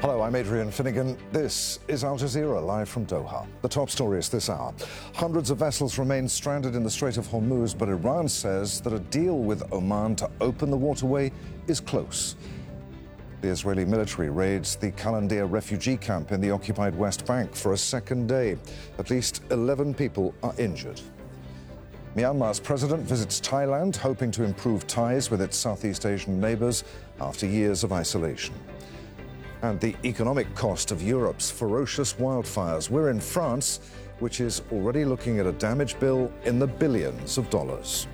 Hello, I'm Adrian Finnegan. This is Al Jazeera, live from Doha. The top stories this hour. Hundreds of vessels remain stranded in the Strait of Hormuz, but Iran says that a deal with Oman to open the waterway is close. The Israeli military raids the Qalandia refugee camp in the occupied West Bank for a second day. At least 11 people are injured. Myanmar's president visits Thailand, hoping to improve ties with its Southeast Asian neighbours after years of isolation. And the economic cost of Europe's ferocious wildfires. We're in France, which is already looking at a damage bill in the billions of dollars.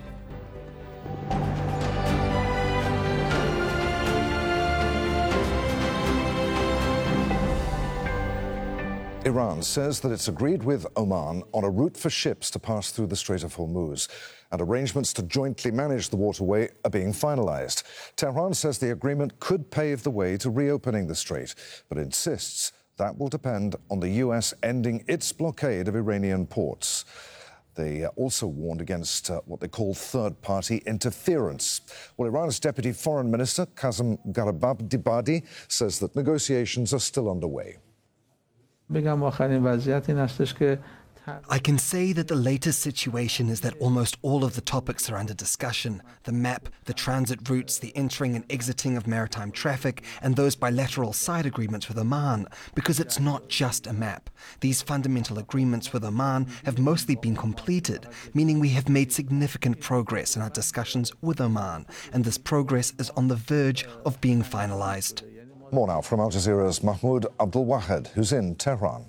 Iran says that it's agreed with Oman on a route for ships to pass through the Strait of Hormuz, and arrangements to jointly manage the waterway are being finalized. Tehran says the agreement could pave the way to reopening the strait, but insists that will depend on the US ending its blockade of Iranian ports. They also warned against what they call third-party interference. Well, Iran's Deputy Foreign Minister, Kazem Garibabadi, says that negotiations are still underway. I can say that the latest situation is that almost all of the topics are under discussion. The map, the transit routes, the entering and exiting of maritime traffic, and those bilateral side agreements with Oman, because it's not just a map. These fundamental agreements with Oman have mostly been completed, meaning we have made significant progress in our discussions with Oman, and this progress is on the verge of being finalized. More now from Al Jazeera's Mahmoud Abdul-Wahed, who's in Tehran.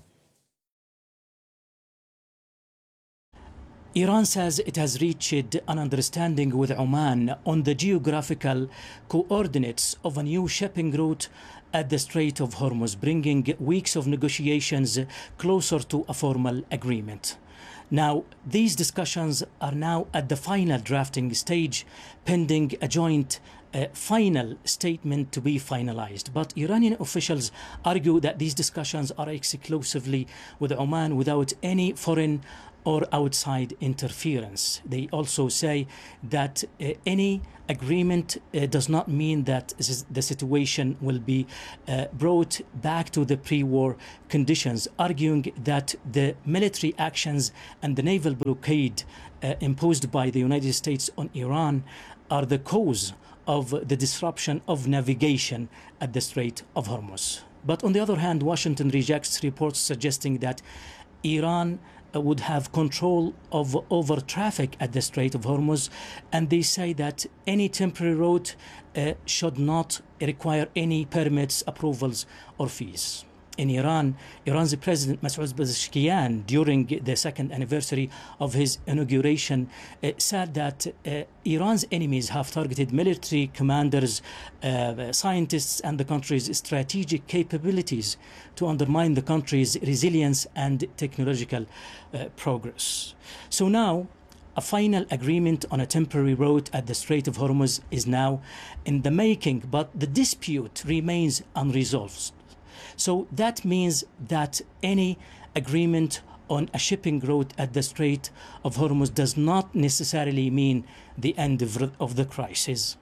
Iran says it has reached an understanding with Oman on the geographical coordinates of a new shipping route at the Strait of Hormuz, bringing weeks of negotiations closer to a formal agreement. Now, these discussions are now at the final drafting stage, pending a joint final statement to be finalized. But Iranian officials argue that these discussions are exclusively with Oman without any foreign or outside interference. They also say that any agreement does not mean that the situation will be brought back to the pre-war conditions, arguing that the military actions and the naval blockade imposed by the United States on Iran are the cause of the disruption of navigation at the Strait of Hormuz. But on the other hand, Washington rejects reports suggesting that Iran would have control over traffic at the Strait of Hormuz, and they say that any temporary route should not require any permits, approvals, or fees. In Iran, Iran's President Masoud Pezeshkian, during the second anniversary of his inauguration, said that Iran's enemies have targeted military commanders, scientists, and the country's strategic capabilities to undermine the country's resilience and technological progress. So now, a final agreement on a temporary route at the Strait of Hormuz is now in the making, but the dispute remains unresolved. So that means that any agreement on a shipping route at the Strait of Hormuz does not necessarily mean the end of the crisis.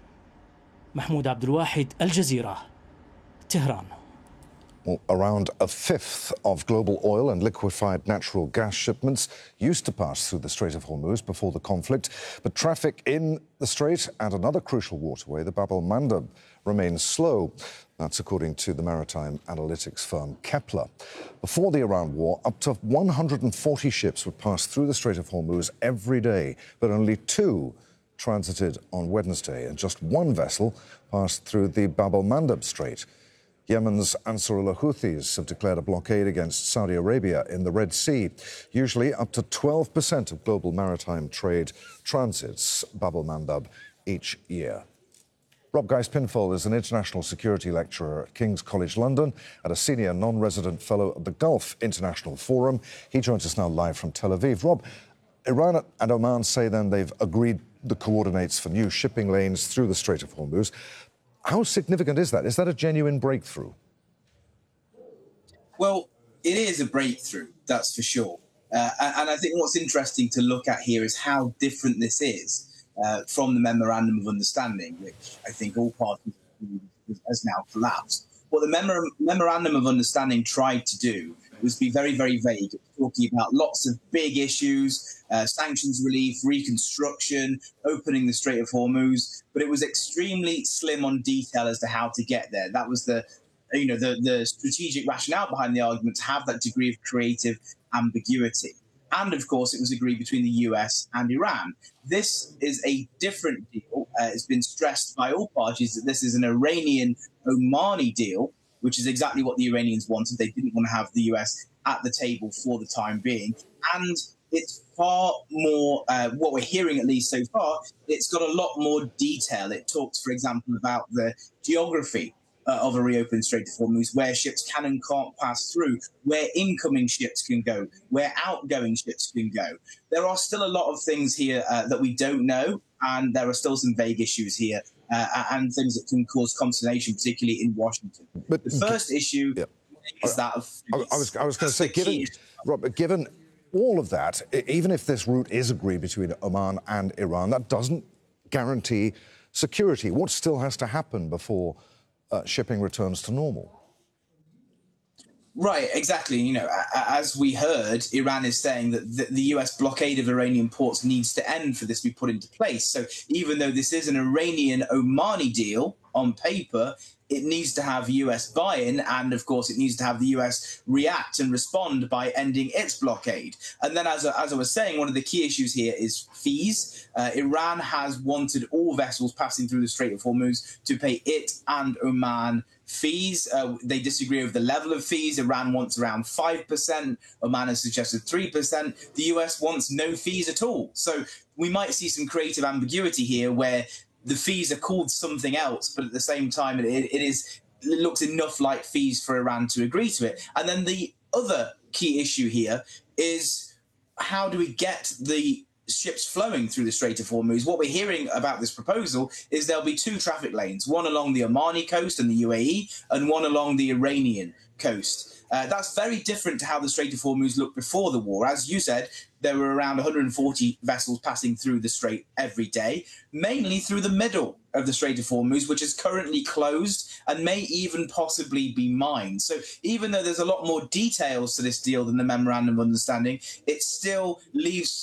Mahmoud Abdul-Wahed, Al Jazeera, Tehran. Well, around a fifth of global oil and liquefied natural gas shipments used to pass through the Strait of Hormuz before the conflict. But traffic in the strait and another crucial waterway, the Bab el-Mandeb, remains slow. That's according to the maritime analytics firm Kepler. Before the Iran war, up to 140 ships would pass through the Strait of Hormuz every day, but only 2 transited on Wednesday, and just 1 vessel passed through the Bab el-Mandeb Strait. Yemen's Ansarullah Houthis have declared a blockade against Saudi Arabia in the Red Sea. Usually up to 12% of global maritime trade transits Bab el-Mandeb each year. Rob Geiss-Pinfold is an international security lecturer at King's College London and a senior non-resident fellow at the Gulf International Forum. He joins us now live from Tel Aviv. Rob, Iran and Oman say then they've agreed the coordinates for new shipping lanes through the Strait of Hormuz. How significant is that? Is that a genuine breakthrough? Well, it is a breakthrough, that's for sure. And I think what's interesting to look at here is how different this is from the Memorandum of Understanding, which I think all parties has now collapsed. What the Memorandum of Understanding tried to do was be very, very vague, talking about lots of big issues, sanctions relief, reconstruction, opening the Strait of Hormuz, but it was extremely slim on detail as to how to get there. That was the strategic rationale behind the argument, to have that degree of creative ambiguity. And of course, it was agreed between the US and Iran. This is a different deal. It's been stressed by all parties that this is an Iranian-Omani deal, which is exactly what the Iranians wanted. They didn't want to have the US at the table for the time being. And it's far more, what we're hearing at least so far, it's got a lot more detail. It talks, for example, about the geography of a reopened Strait of Hormuz, where ships can and can't pass through, where incoming ships can go, where outgoing ships can go. There are still a lot of things here that we don't know, and there are still some vague issues here and things that can cause consternation, particularly in Washington. But the first issue is that of... I was going to say, given all of that, even if this route is agreed between Oman and Iran, that doesn't guarantee security. What still has to happen before shipping returns to normal? Right, exactly. You know, as we heard, Iran is saying that the US blockade of Iranian ports needs to end for this to be put into place. So even though this is an Iranian-Omani deal on paper, it needs to have US buy-in, and of course it needs to have the US react and respond by ending its blockade. And then, as I was saying, one of the key issues here is fees. Iran has wanted all vessels passing through the Strait of Hormuz to pay it and Oman fees. They disagree over the level of fees. Iran wants around 5%. Oman has suggested 3%. The US wants no fees at all. So we might see some creative ambiguity here where the fees are called something else, but at the same time, it looks enough like fees for Iran to agree to it. And then the other key issue here is, how do we get the ships flowing through the Strait of Hormuz? What we're hearing about this proposal is there'll be two traffic lanes, one along the Omani coast and the UAE, and one along the Iranian coast. That's very different to how the Strait of Hormuz looked before the war. As you said, there were around 140 vessels passing through the Strait every day, mainly through the middle of the Strait of Hormuz, which is currently closed and may even possibly be mined. So even though there's a lot more details to this deal than the Memorandum of Understanding, it still leaves